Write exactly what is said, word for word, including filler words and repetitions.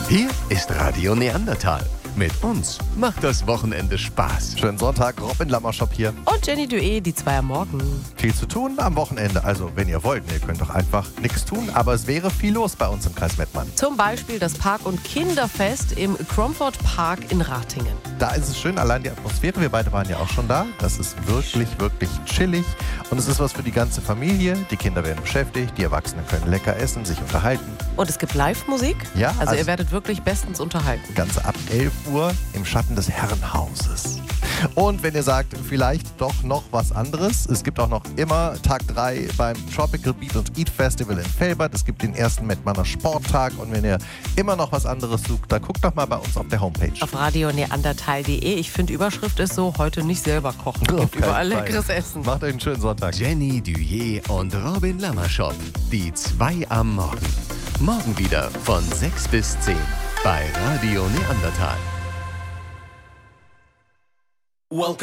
Hier ist Radio Neandertal. Mit uns macht das Wochenende Spaß. Schönen Sonntag, Robin Lammershop hier. Und Jenny Dué, die zwei am Morgen. Viel zu tun am Wochenende. Also, wenn ihr wollt, ihr könnt doch einfach nichts tun. Aber es wäre viel los bei uns im Kreis Mettmann. Zum Beispiel das Park- und Kinderfest im Cromford Park in Ratingen. Da ist es schön, allein die Atmosphäre. Wir beide waren ja auch schon da. Das ist wirklich, wirklich chillig. Und es ist was für die ganze Familie. Die Kinder werden beschäftigt, die Erwachsenen können lecker essen, sich unterhalten. Und es gibt Live-Musik. Ja, also, also ihr werdet wirklich bestens unterhalten. Ganz ab elf Uhr im Schatten des Herrenhauses. Und wenn ihr sagt, vielleicht doch noch was anderes, es gibt auch noch immer Tag drei beim Tropical Beat und Eat Festival in Velbert. Es gibt den ersten Mettmanner Sporttag. Und wenn ihr immer noch was anderes sucht, dann guckt doch mal bei uns auf der Homepage. Auf radio neandertal punkt de. Ich finde, Überschrift ist so, heute nicht selber kochen. Es Auf gibt keinen überall Fall. leckeres Essen. Macht euch einen schönen Sonntag. Jenny Dué und Robin Lammershop. Die zwei am Morgen. Morgen wieder von sechs bis zehn bei Radio Neandertal. Welcome.